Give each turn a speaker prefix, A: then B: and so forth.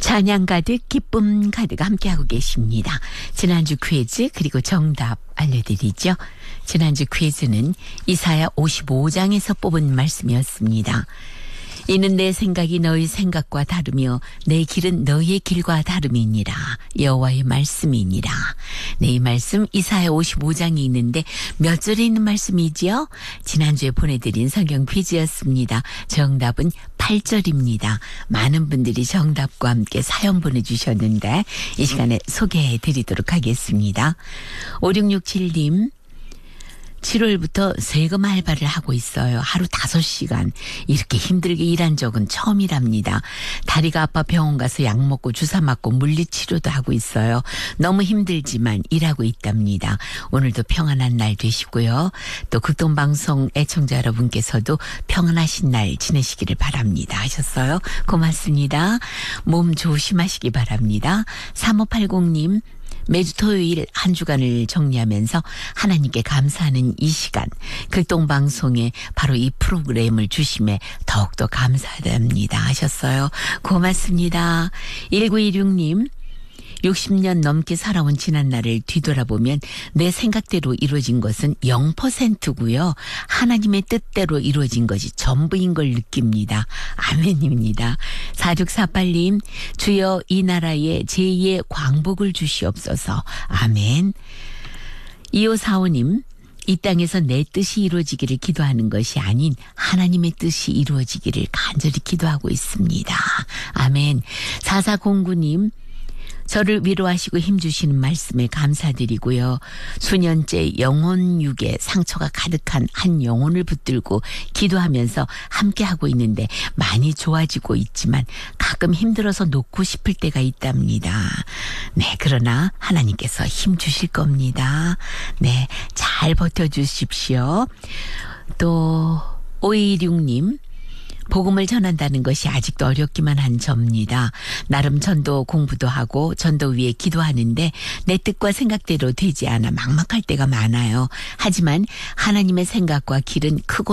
A: 찬양 가득 기쁨 가득 함께하고 계십니다. 지난주 퀴즈 그리고 정답 알려드리죠. 지난주 퀴즈는 이사야 55장에서 뽑은 말씀이었습니다. 이는 내 생각이 너희 생각과 다르며 내 길은 너희의 길과 다름이니라. 여호와의 말씀이니라. 네, 이 말씀 이사야 55장이 있는데 몇 절에 있는 말씀이지요? 지난주에 보내드린 성경 퀴즈였습니다. 정답은 8절입니다. 많은 분들이 정답과 함께 사연 보내주셨는데 이 시간에 소개해드리도록 하겠습니다. 5667님. 7월부터 세금 알바를 하고 있어요. 하루 5시간. 이렇게 힘들게 일한 적은 처음이랍니다. 다리가 아파 병원 가서 약 먹고 주사 맞고 물리치료도 하고 있어요. 너무 힘들지만 일하고 있답니다. 오늘도 평안한 날 되시고요. 또 극동방송 애청자 여러분께서도 평안하신 날 지내시기를 바랍니다 하셨어요. 고맙습니다. 몸 조심하시기 바랍니다. 3580님. 매주 토요일 한 주간을 정리하면서 하나님께 감사하는 이 시간 극동방송에 바로 이 프로그램을 주심에 더욱더 감사합니다 하셨어요. 고맙습니다. 1916님 60년 넘게 살아온 지난날을 뒤돌아보면 내 생각대로 이루어진 것은 0%고요. 하나님의 뜻대로 이루어진 것이 전부인 걸 느낍니다. 아멘입니다. 4648님 주여 이 나라에 제2의 광복을 주시옵소서. 아멘. 2545님 이 땅에서 내 뜻이 이루어지기를 기도하는 것이 아닌 하나님의 뜻이 이루어지기를 간절히 기도하고 있습니다. 아멘. 4409님 저를 위로하시고 힘주시는 말씀에 감사드리고요. 수년째 영혼육에 상처가 가득한 한 영혼을 붙들고 기도하면서 함께하고 있는데 많이 좋아지고 있지만 가끔 힘들어서 놓고 싶을 때가 있답니다. 네, 그러나 하나님께서 힘주실 겁니다. 네, 잘 버텨주십시오. 또 5216님 복음을 전한다는 것이 아직도 어렵기만 한 접니다. 나름 전도 공부도 하고 전도 위에 기도하는데 내 뜻과 생각대로 되지 않아 막막할 때가 많아요. 하지만 하나님의 생각과 길은 크고